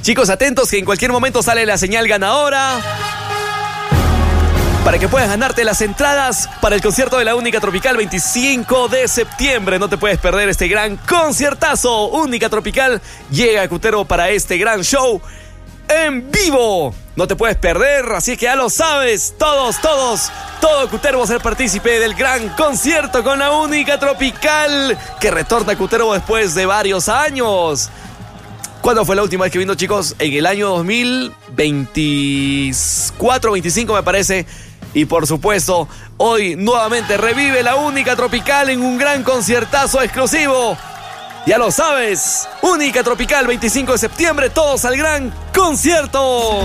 Chicos, atentos que en cualquier momento sale la señal ganadora para que puedas ganarte las entradas para el concierto de La Única Tropical 25 de septiembre. No te puedes perder este gran conciertazo. Única Tropical llega a Cutervo para este gran show en vivo. No te puedes perder, así que ya lo sabes. Todo Cutervo ser partícipe del gran concierto con La Única Tropical, que retorna a Cutervo después de varios años. ¿Cuándo fue la última vez que vino, chicos? En el año 2024, 25 me parece. Y por supuesto, hoy nuevamente revive La Única Tropical en un gran conciertazo exclusivo. Ya lo sabes, Única Tropical 25 de septiembre, todos al gran concierto.